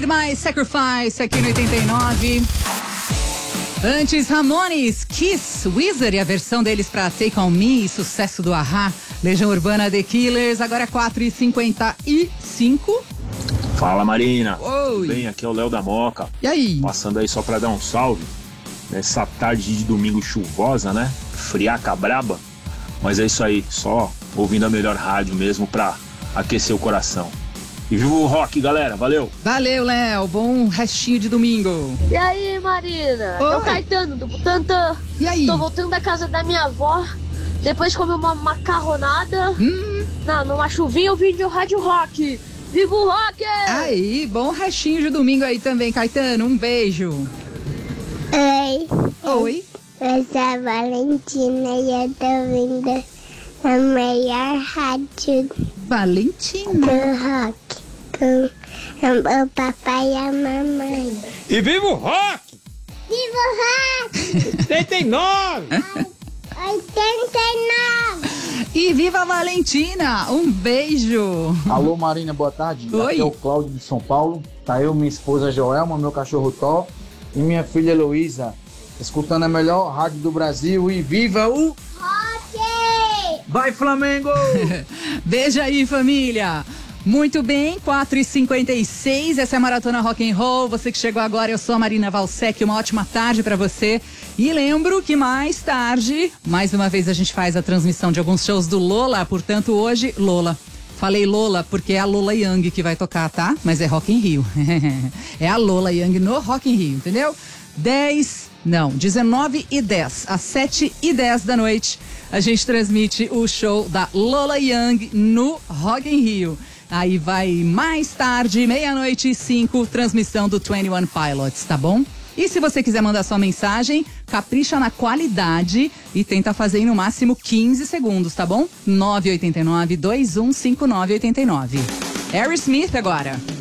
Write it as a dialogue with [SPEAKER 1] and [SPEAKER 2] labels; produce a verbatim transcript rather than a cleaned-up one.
[SPEAKER 1] Made My Sacrifice aqui no oitenta e nove. Antes, Ramones, Kiss, Wizard e a versão deles pra Take On Me, sucesso do A-ha, Legião Urbana, The Killers, agora é quatro e cinquenta e cinco.
[SPEAKER 2] Fala, Marina.
[SPEAKER 1] Oi.
[SPEAKER 2] Tudo bem? Aqui é o Léo da Moca.
[SPEAKER 1] E aí?
[SPEAKER 2] Passando aí só pra dar um salve. Nessa tarde de domingo chuvosa, né? Friaca braba. Mas é isso aí, só ouvindo a melhor rádio mesmo pra aquecer o coração. E viva o rock, galera. Valeu.
[SPEAKER 1] Valeu, Léo. Bom restinho de domingo.
[SPEAKER 3] E aí, Marina?
[SPEAKER 1] Oi.
[SPEAKER 3] É o Caetano do Butantã.
[SPEAKER 1] E aí?
[SPEAKER 3] Tô voltando da casa da minha avó. Depois comi uma macarronada.
[SPEAKER 1] Hum.
[SPEAKER 3] Não, numa chuvinha eu vim de rádio rock. Viva o rock!
[SPEAKER 1] Aí, bom restinho de domingo aí também, Caetano. Um beijo.
[SPEAKER 4] Oi,
[SPEAKER 1] Oi.
[SPEAKER 4] eu sou a Valentina e eu tô vindo a melhor rádio
[SPEAKER 1] Valentina.
[SPEAKER 4] do rock com o papai e a mamãe.
[SPEAKER 5] E viva o rock!
[SPEAKER 4] Viva o rock!
[SPEAKER 5] oitenta e nove!
[SPEAKER 4] oitenta e nove!
[SPEAKER 1] E viva a Valentina. Um beijo.
[SPEAKER 6] Alô, Marina, boa tarde.
[SPEAKER 1] Oi.
[SPEAKER 6] Aqui é o Cláudio de São Paulo. Tá eu, minha esposa Joelma, meu cachorro Tó e minha filha Heloísa, escutando a melhor rádio do Brasil. E viva o
[SPEAKER 4] Rock!
[SPEAKER 6] Vai, Flamengo!
[SPEAKER 1] Beijo aí, família. Muito bem, quatro e cinquenta e seis, essa é a Maratona Rock and Roll. Você que chegou agora, eu sou a Marina Valsec, uma ótima tarde pra você. E lembro que mais tarde, mais uma vez a gente faz a transmissão de alguns shows do Lola, portanto hoje, Lola. Falei Lola porque é a Lola Young que vai tocar, tá? Mas é Rock in Rio. É a Lola Young no Rock in Rio, entendeu? dez, não, dezenove e dez, às sete e dez da noite, a gente transmite o show da Lola Young no Rock in Rio. Aí vai mais tarde, meia-noite e cinco, transmissão do vinte e um Pilots, tá bom? E se você quiser mandar sua mensagem, capricha na qualidade e tenta fazer em no máximo quinze segundos, tá bom? nove oito nove, dois um cinco nove oito nove. Aerosmith agora.